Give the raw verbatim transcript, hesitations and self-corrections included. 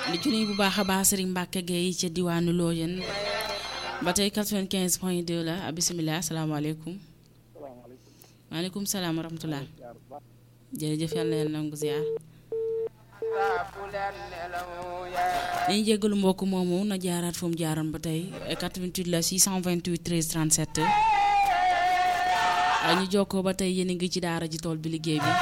di ci nuyu bu baax a baax Serigne Mbacke Gueye ca diwaanu Looyen ba tey quatre-vingt-quinze point deux la bisimilah asalaamaaleykum. maaleykum salaam wa rahmatulah. jërëjëf yàlla na yàlla nangu ziar. dañuy jéggalu mbokk moomu na jaaraat fu mu jaaroon ba tey quatre-vingt-huit la six cent vingt-huit treize trente-sept ñu jokkoo ba tey yéen a ngi ci daara ji tool bi liggéey bi.